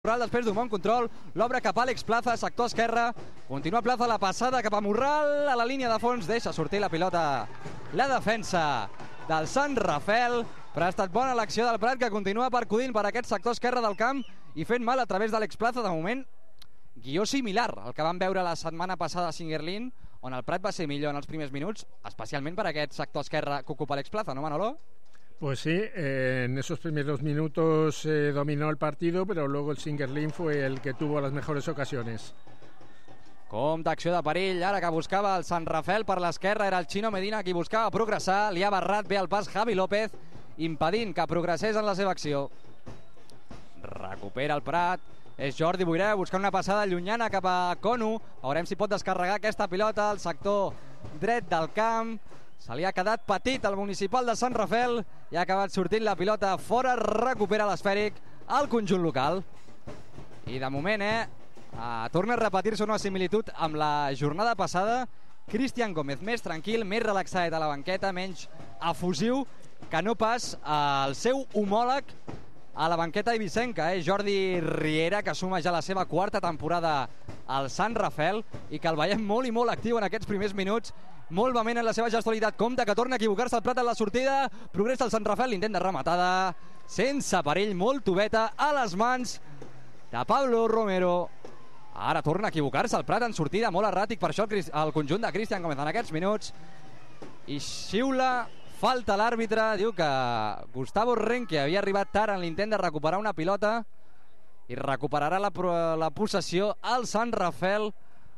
Després d'un bon control, l'obre cap a Àlex Plaza, sector esquerre, continua Plaza la passada cap a Morral, a la línia de fons, deixa sortir la pilota la defensa del Sant Rafel, però ha estat bona l'acció del Prat, que continua percudint per aquest sector esquerre del camp i fent mal a través d'Àlex Plaza. De moment, guió similar al que vam veure la setmana passada a Singuerlín, on el Prat va ser millor en els primers minuts, especialment per aquest sector esquerre que ocupa Àlex Plaza, ¿no, Manolo? Pues sí, en esos primeros minutos dominó el partido, pero luego el Singuerlín fue el que tuvo las mejores ocasiones. Compte, acció de perill, ara que buscava el Sant Rafel per l'esquerra, era el Chino Medina qui buscava progressar, li ha barrat bé el pas Javi López, impedint que progressés en la seva acció. Recupera el Prat, és Jordi Boiré buscant una passada llunyana cap a Conu, veurem si pot descarregar aquesta pilota al sector dret del camp. Se li ha quedat petit al municipal de Sant Rafel i ha acabat sortint la pilota fora, recupera l'esfèric al conjunt local. I de moment, torna a repetir-se una similitud amb la jornada passada. Cristian Gómez més tranquil, més relaxat a la banqueta, menys efusiu que no pas el seu homòleg a la banqueta ibicenca, Jordi Riera, que suma ja la seva quarta temporada al Sant Rafel i que el veiem molt i molt actiu en aquests primers minuts, molt vehement en la seva gestualitat. Compte que torna a equivocar-se el Prat en la sortida, progressa el Sant Rafel, l'intent de rematada sense perill, molt tubeta a les mans de Pablo Romero. Ara torna a equivocar-se el Prat en sortida, molt erràtic per això el conjunt de Cristian Gómez en aquests minuts, i xiula falta l'àrbitre. Diu que Gustavo Renque havia arribat tard en l'intent de recuperar una pilota i recuperarà la possessió al Sant Rafel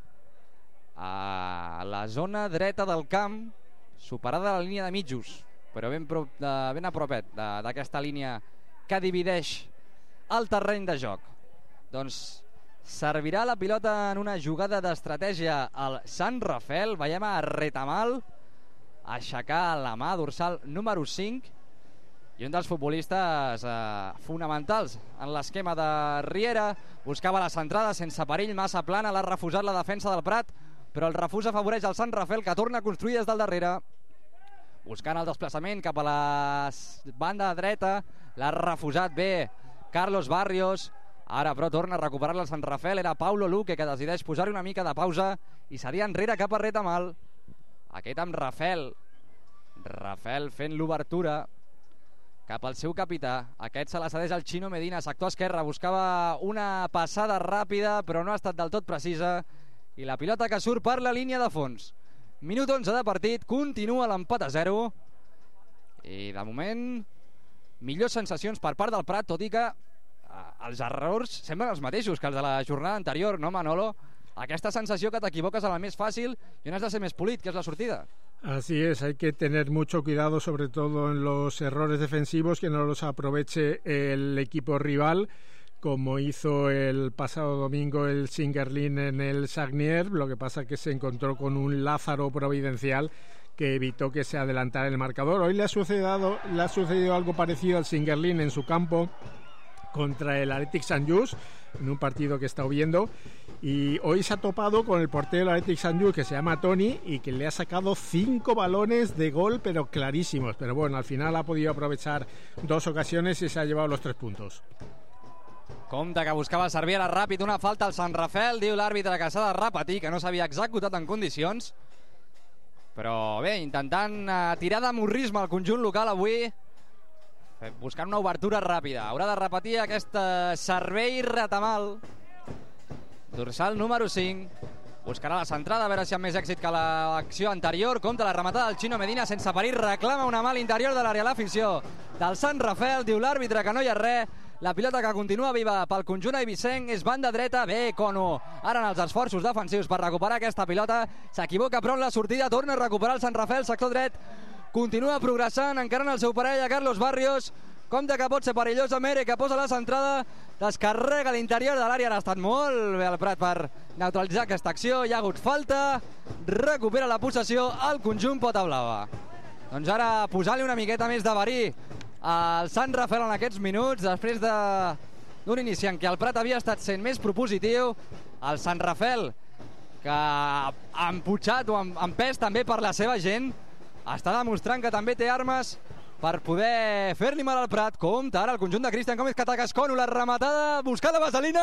a la zona dreta del camp, superada la línia de mitjos, però ben a propet d'aquesta línia que divideix el terreny de joc. Doncs servirà la pilota en una jugada d'estratègia al Sant Rafel. Veiem a Retamal aixecar la mà dorsal número 5 i un dels futbolistes fonamentals en l'esquema de Riera. Buscava la centrada sense perill, massa plana, l'ha refusat la defensa del Prat, però el refús afavoreix el Sant Rafel, que torna a construir des del darrere, buscant el desplaçament cap a la banda dreta. L'ha refusat bé Carlos Barrios. Ara però torna a recuperar el Sant Rafel, era Paulo Luque que decideix posar-hi una mica de pausa i seria enrere cap a Retamal. Aquest amb Rafel fent l'obertura cap al seu capità. Aquest se la cedeix al Chino Medina, sector esquerre, buscava una passada ràpida però no ha estat del tot precisa, i la pilota que surt per la línia de fons. Minut 11 de partit, continua l'empat a 0 i de moment millors sensacions per part del Prat, tot i que els errors semblen els mateixos que els de la jornada anterior, no, Manolo? Aquesta sensació que t'equivoques a la més fàcil i on has de ser més polit, que és la sortida. Así es, hay que tener mucho cuidado, sobre todo en los errores defensivos, que no los aproveche el equipo rival, como hizo el pasado domingo el Singuerlín en el Sagnier. Lo que pasa es que se encontró con un Lázaro providencial que evitó que se adelantara el marcador. Hoy le ha sucedido algo parecido al Singuerlín en su campo contra el Athletic Sant Just, en un partido que he estado viendo, y hoy se ha topado con el portero del Athletic Sant Just, que se llama Toni, y que le ha sacado 5 balones de gol, pero clarísimos. Pero bueno, al final ha podido aprovechar 2 ocasiones y se ha llevado los 3 puntos. Compte que buscava servir ara ràpid una falta al Sant Rafel, diu l'àrbitre que s'ha de repetir, que no s'havia executat en condicions, però bé, intentant tirar de morrisme al conjunt local avui, buscant una obertura ràpida. Haurà de repetir aquest servei Retamal, dorsal número 5. Buscarà la centrada, a veure si amb més èxit que l'acció anterior. Compte la rematada del Chino Medina sense perill, reclama una mà a l'interior de l'àrea. L'afició del Sant Rafel, diu l'àrbitre que no hi ha res. La pilota que continua viva pel conjunt eivissenc és banda dreta. Bé, Conu, ara en els esforços defensius per recuperar aquesta pilota, s'equivoca però en la sortida, torna a recuperar el Sant Rafel, sector dret, continua progressant, encarant el seu parell a Carlos Barrios. Compte que pot ser perillosa, Mere, que posa la centrada, descarrega l'interior de l'àrea. Ha estat molt bé el Prat per neutralitzar aquesta acció. Hi ha hagut falta, recupera la possessió al conjunt pota blava. Doncs ara posar-li una miqueta més de verí al Sant Rafel en aquests minuts, després d'un inici en què el Prat havia estat sent més propositiu. El Sant Rafel, que emputxat o empès també per la seva gent, està demostrant que també té armes per poder fer-li mal al Prat. Compte ara el conjunt de Cristian Gómez, que ataca Escòno, la rematada, buscada Vaselina.